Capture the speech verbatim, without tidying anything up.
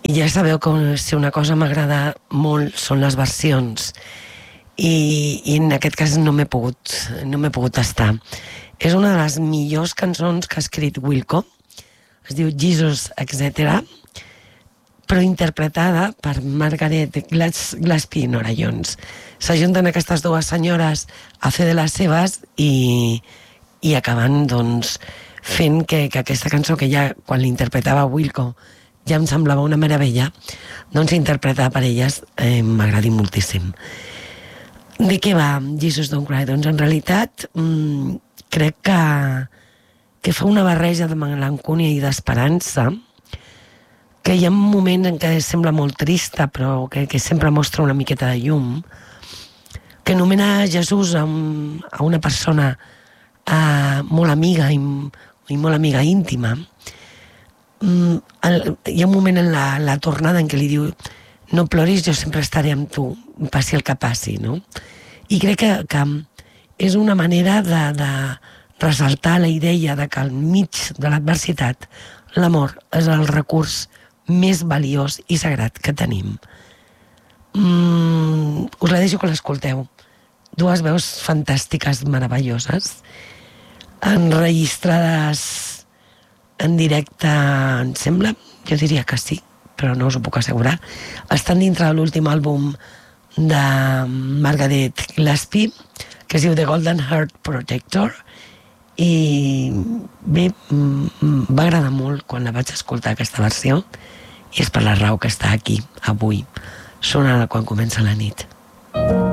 I ja sabeu que si una cosa m'agrada molt són les versions, i, i en aquest cas no m'he pogut, no m'he pogut estar. És una de les millors cançons que ha escrit Wilco, es diu Jesus, etcètera, però interpretada per Margaret Gillespie i Norah Jones. S'ajunten aquestes dues senyores a fer de les seves i, i acaben, doncs, fent que, que aquesta cançó, que ja quan l'interpretava Wilco ja em semblava una meravella, doncs interpretada per elles eh, m'agradi moltíssim. De què va Jesus Don't Cry? Doncs en realitat mmm, crec que, que fa una barreja de melancòlia i d'esperança, que hi ha un moment en què sembla molt trista, però que, que sempre mostra una miqueta de llum, que anomena Jesús a, un, a una persona uh, molt amiga i, i molt amiga íntima. Mm, el, hi ha un moment en la, la tornada en què li diu: no ploris, jo sempre estaré amb tu, passi el que passi, no? I crec que, que és una manera de, de ressaltar la idea de que al mig de l'adversitat l'amor és el recurs més valiós i sagrat que tenim. Mm, us la deixo que l'escolteu. Dues veus fantàstiques, meravelloses, enregistrades en directe, em sembla, jo diria que sí, però no us ho puc assegurar. Estan dintre de l'últim àlbum de Margaret Gillespie, que es diu The Golden Heart Protector, i bé, va agradar molt quan la vaig escoltar, aquesta versió, i és per la raó que està aquí avui, sonant quan comença la nit.